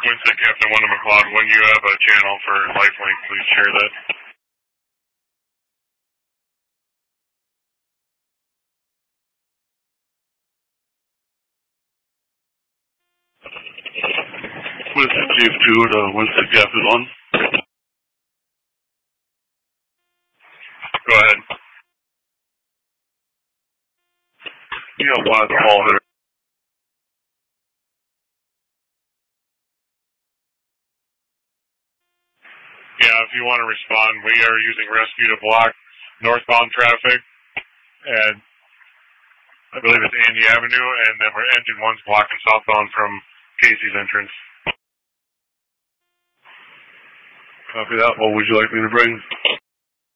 Wednesday, Captain 1 McLeod, when you have a channel for Lifelink, please share that. Wednesday, Chief 2 to Wednesday, Captain 1. Go ahead. You got black ball here. Yeah, if you want to respond, we are using rescue to block northbound traffic, and I believe it's Andy Avenue, and then we're engine 1's blocking southbound from Casey's entrance. Copy that. What would you like me to bring?